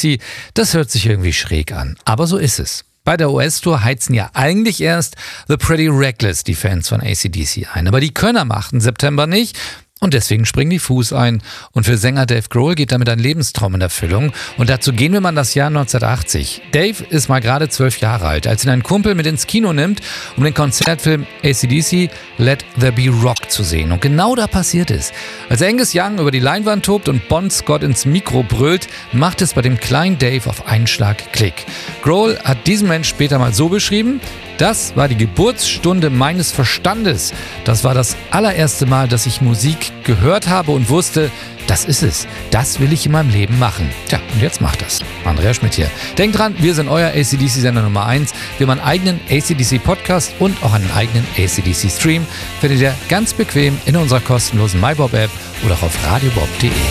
AC/DC, das hört sich irgendwie schräg an. Aber so ist es. Bei der US-Tour heizen ja eigentlich erst The Pretty Reckless die Fans von AC/DC ein. Aber die können am 8. September nicht. Und deswegen springen die Fuß ein. Und für Sänger Dave Grohl geht damit ein Lebenstraum in Erfüllung. Und dazu gehen wir mal in das Jahr 1980. Dave ist mal gerade 12 Jahre alt, als ihn ein Kumpel mit ins Kino nimmt, um den Konzertfilm AC/DC Let There Be Rock zu sehen. Und genau da passiert es. Als Angus Young über die Leinwand tobt und Bon Scott ins Mikro brüllt, macht es bei dem kleinen Dave auf einen Schlag Klick. Grohl hat diesen Mensch später mal so beschrieben: Das war die Geburtsstunde meines Verstandes. Das war das allererste Mal, dass ich Musik gehört habe und wusste, das ist es. Das will ich in meinem Leben machen. Tja, und jetzt macht das. Andreas Schmidt hier. Denkt dran, wir sind euer AC/DC-Sender Nummer 1. Wir haben einen eigenen AC/DC-Podcast und auch einen eigenen AC/DC-Stream. Findet ihr ganz bequem in unserer kostenlosen MyBob-App oder auch auf radiobob.de.